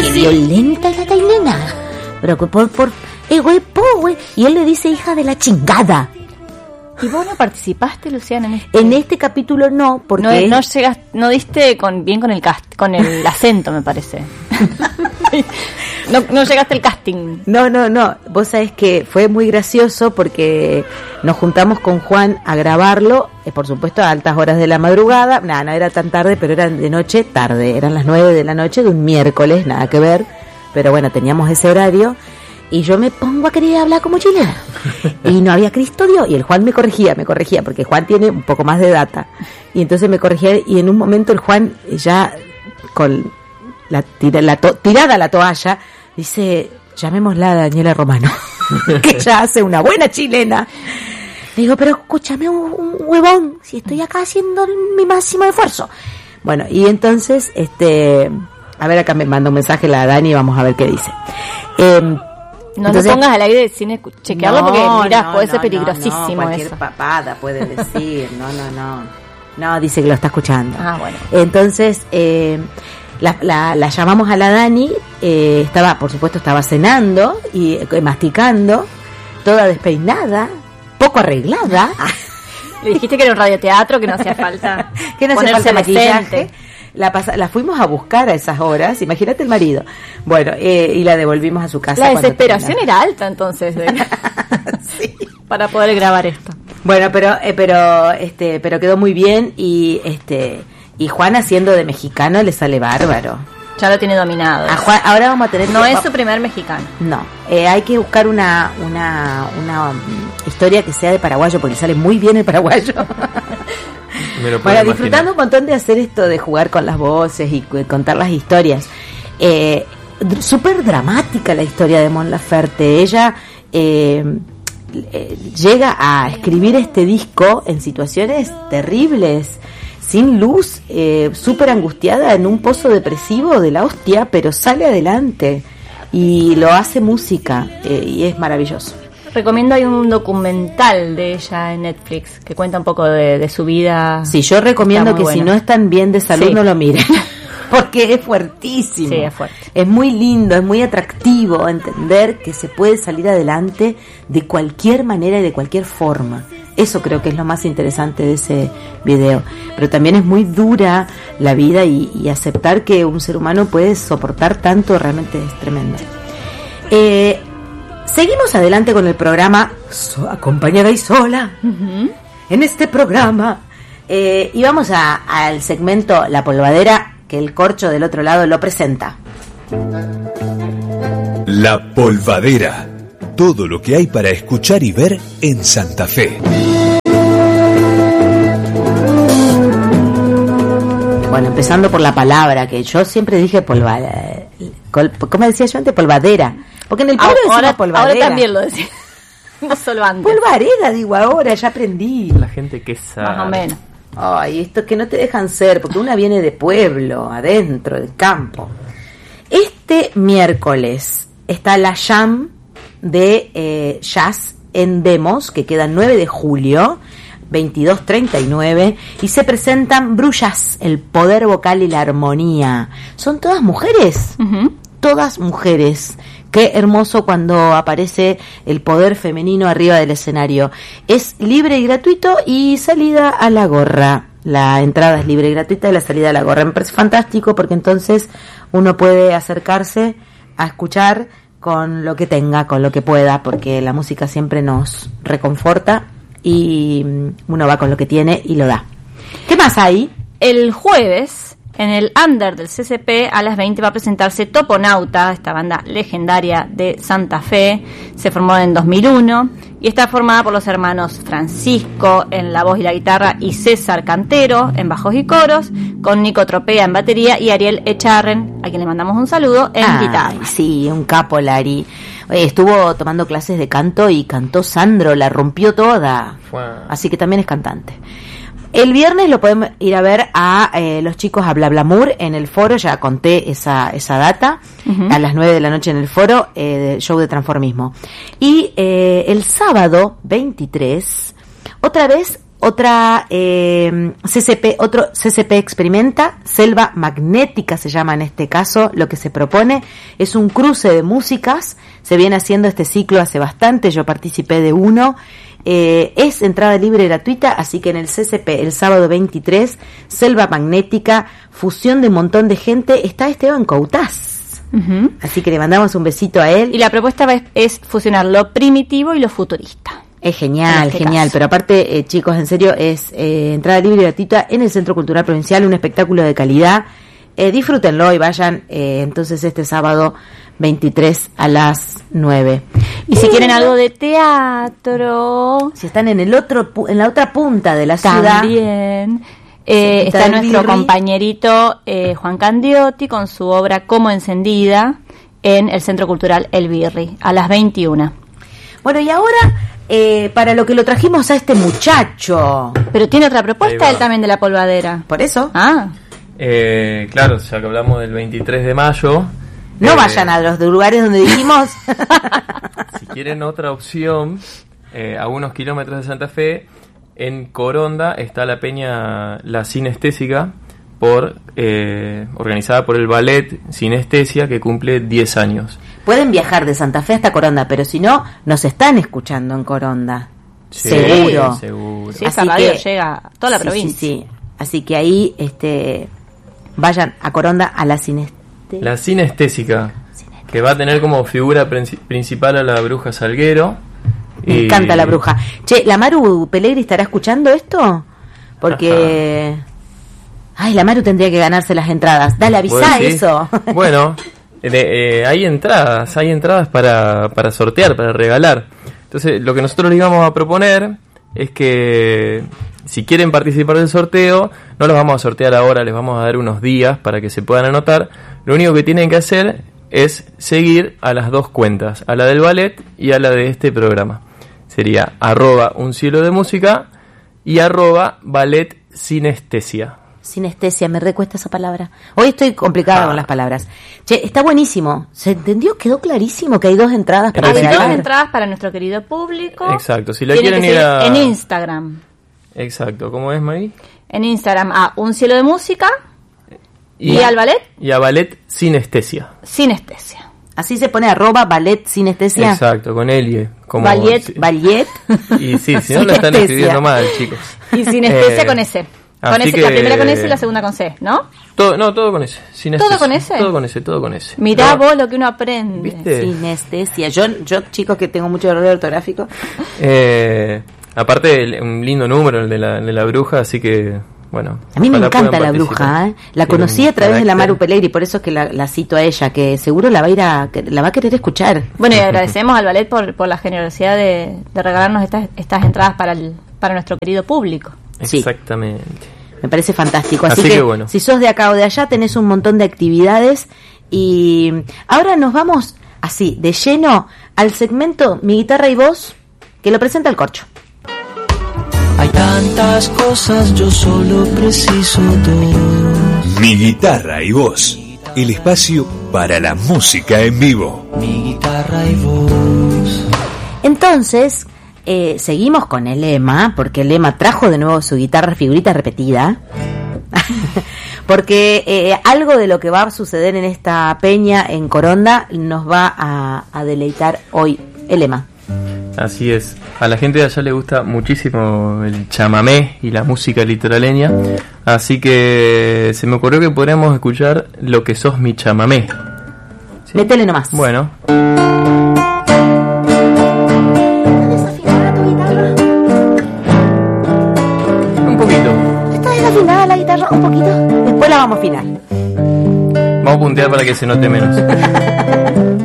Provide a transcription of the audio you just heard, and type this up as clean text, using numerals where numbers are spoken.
violenta es la Tailena. Pero por güey. Y él le dice hija de la chingada. ¿Y vos no participaste, Luciana, en este capítulo? No, porque no diste bien con el acento, me parece. no llegaste al casting. No. Vos sabés que fue muy gracioso porque nos juntamos con Juan a grabarlo, por supuesto a altas horas de la madrugada. No era tan tarde, pero era de noche tarde. Eran las 9 de la noche de un miércoles, nada que ver. Pero bueno, teníamos ese horario. Y yo me pongo a querer hablar como chilena. Y no había Cristo Dios. Y el Juan me corregía, porque Juan tiene un poco más de data. Y entonces me corregía, y en un momento el Juan, ya con tirada la toalla, dice, llamémosla a Daniela Romano, que ella hace una buena chilena. Digo, pero escúchame un huevón, si estoy acá haciendo mi máximo esfuerzo. Bueno, y entonces, a ver, acá me manda un mensaje la Dani, vamos a ver qué dice. Entonces, no lo pongas al aire sin chequearlo, porque mirá, puede ser peligrosísimo. Cualquier eso. papada puede decir, no, dice que lo está escuchando. Bueno. Entonces, la llamamos a la Dani, por supuesto estaba cenando y masticando, toda despeinada, poco arreglada. Le dijiste que era un radioteatro, que no hacía falta que no hacía falta maquillaje. La fuimos a buscar a esas horas, imagínate el marido. Bueno, y la devolvimos a su casa. La desesperación era alta entonces sí, para poder grabar esto. Bueno, pero quedó muy bien, y Juan haciendo de mexicano le sale bárbaro. Ya lo tiene dominado. A Juan, ahora vamos a tener no es su primer mexicano. No, hay que buscar una historia que sea de paraguayo, porque sale muy bien el paraguayo. Bueno, disfrutando un montón de hacer esto, de jugar con las voces y contar las historias. Súper dramática la historia de Mon Laferte. Ella llega a escribir este disco en situaciones terribles, sin luz, súper angustiada, en un pozo depresivo de la hostia, pero sale adelante y lo hace música, y es maravilloso. Recomiendo, hay un documental de ella en Netflix que cuenta un poco de su vida. Sí, yo recomiendo que si no están bien de salud, no lo miren, porque es fuertísimo. Sí, es fuerte. Es muy lindo, es muy atractivo entender que se puede salir adelante de cualquier manera y de cualquier forma. Eso creo que es lo más interesante de ese video. Pero también es muy dura la vida, y aceptar que un ser humano puede soportar tanto realmente es tremendo. Seguimos adelante con el programa Acompañada y Sola. Uh-huh. En este programa y vamos al segmento La Polvadera, que el corcho del otro lado lo presenta. La Polvadera, todo lo que hay para escuchar y ver en Santa Fe. Bueno, empezando por la palabra, que yo siempre dije polvadera. ¿Cómo decía yo antes? Polvadera. Porque en el pueblo decimos polvadera. Ahora también lo decía. No solo antes. Polvareda, digo ahora, ya aprendí. La gente que sabe. Más o menos. Ay, esto que no te dejan ser, porque una viene de pueblo, adentro, del campo. Este miércoles está la jam de jazz en Demos, que queda 9 de julio, 22:39, y se presentan Brullas, el poder vocal y la armonía. Son todas mujeres, todas mujeres. Qué hermoso cuando aparece el poder femenino arriba del escenario. Es libre y gratuito, y salida a la gorra. La entrada es libre y gratuita, y la salida a la gorra. Me parece fantástico, porque entonces uno puede acercarse a escuchar con lo que tenga, con lo que pueda, porque la música siempre nos reconforta, y uno va con lo que tiene y lo da. ¿Qué más hay? El jueves, en el Under del CCP, a las 20 va a presentarse Toponauta, esta banda legendaria de Santa Fe. Se formó en 2001 y está formada por los hermanos Francisco en la voz y la guitarra, y César Cantero en bajos y coros, con Nico Tropea en batería y Ariel Echarren, a quien le mandamos un saludo, en guitarra. Sí, un capo, Lari. Estuvo tomando clases de canto y cantó Sandro, la rompió toda. Así que también es cantante. El viernes lo podemos ir a ver a los chicos a Blablamour en el foro, ya conté esa data, a las 9 de la noche en el foro, show de transformismo. Y el sábado 23, otra vez otro CCP experimenta, Selva Magnética se llama en este caso. Lo que se propone es un cruce de músicas. Se viene haciendo este ciclo hace bastante, yo participé de uno. Es entrada libre y gratuita, así que en el CCP el sábado 23, Selva Magnética, fusión de un montón de gente. Está Esteban Coutaz, así que le mandamos un besito a él. Y la propuesta es fusionar lo primitivo y lo futurista. Es genial, genial, pero aparte, chicos, en serio, es entrada libre y gratuita en el Centro Cultural Provincial, un espectáculo de calidad. Disfrútenlo y vayan entonces este sábado 23 a las 9. Y si quieren algo de teatro, si están en la otra punta de la ciudad, también está nuestro compañerito Juan Candiotti con su obra Como Encendida en el Centro Cultural El Birri a las 21. Bueno, y ahora para lo que lo trajimos a este muchacho. Pero tiene otra propuesta él también de la polvadera. Por eso. Claro, ya que hablamos del 23 de mayo. No vayan a los lugares donde dijimos. Si quieren otra opción, a unos kilómetros de Santa Fe, en Coronda está la peña La Sinestésica, organizada por el Ballet Sinestesia, que cumple 10 años. Pueden viajar de Santa Fe hasta Coronda, pero si no, nos están escuchando en Coronda. Sí, seguro. Sí, esa radio llega a toda la provincia. Sí. Así que ahí vayan a Coronda a La Sinestésica. La Sinestésica, que va a tener como figura principal a la bruja Salguero. Me encanta la bruja. Che, ¿la Maru Pellegri estará escuchando esto? Porque... Ay, la Maru tendría que ganarse las entradas. Dale, avisá eso. Bueno, hay entradas para sortear, para regalar. Entonces, lo que nosotros les íbamos a proponer es que si quieren participar del sorteo, no los vamos a sortear ahora, les vamos a dar unos días para que se puedan anotar. Lo único que tienen que hacer es seguir a las dos cuentas, a la del ballet y a la de este programa. Sería @uncielo_de_música y @ballet sinestesia. Sinestesia, me recuesta esa palabra. Hoy estoy complicada con las palabras. Che, está buenísimo. ¿Se entendió? Quedó clarísimo que hay dos entradas para regalar. Hay dos entradas para nuestro querido público. Exacto, si la quieren ir en Instagram. Exacto, ¿cómo es, Maggie? En Instagram a Un Cielo de Música y al ballet. Y a Ballet Sinestesia. Sinestesia. Así se pone @ballet sinestesia. Exacto, con Elie. Como ballet. Y sí, si no lo están escribiendo mal, chicos. Y sinestesia con S. Con S, la primera con S y la segunda con C, ¿no? Todo con S. ¿Todo con S? Todo con S. Mirá vos lo que uno aprende. ¿Viste? Sinestesia. Yo chicos, que tengo mucho error ortográfico. Aparte, un lindo número el de la bruja, así que, bueno. A mí me encanta la bruja, ¿eh? La conocí a través de la Maru Pellegri, por eso es que la cito a ella, que seguro la va a querer escuchar. Bueno, y agradecemos al ballet por la generosidad de regalarnos estas entradas para nuestro querido público. Exactamente. Me parece fantástico. Así que bueno. Si sos de acá o de allá, tenés un montón de actividades. Y ahora nos vamos así, de lleno, al segmento Mi Guitarra y Voz, que lo presenta el Corcho. Hay tantas cosas, yo solo preciso dos. Mi Guitarra y Voz, el espacio para la música en vivo. Mi guitarra y voz. Entonces, seguimos con el Ema, porque el Ema trajo de nuevo su guitarra figurita repetida. Porque algo de lo que va a suceder en esta peña en Coronda nos va a deleitar hoy el Ema. Así es. A la gente de allá le gusta muchísimo el chamamé y la música litoraleña. Así que se me ocurrió que podríamos escuchar Lo que sos mi chamamé. ¿Sí? Métele nomás. Bueno. Un poquito. ¿Está desafinada la guitarra? Un poquito. Después la vamos a afinar. Vamos a puntear para que se note menos.